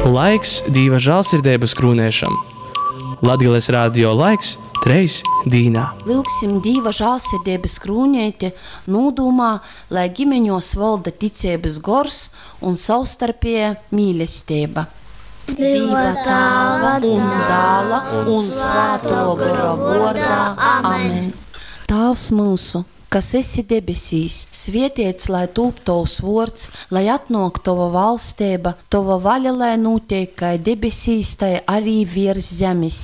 Laiks Dīva žēlsirdības krūnēšam. Latgales radio laiks 3 dīnā. Lūksim Dīva žēlsirdības krūņeiti nūdūmā, lai ģimeņos valda ticības gors un savstarpēja mīlestība. Dieva Tēva un Dēla un Svētā gara vārdā. Amen. Tēvs mūsu, kas esi debesīs, svētīts lai tūp tavs vārds, lai atnāk tava valstība, tava vaļa lai notiek kā debesīs, tai arī virs zemes.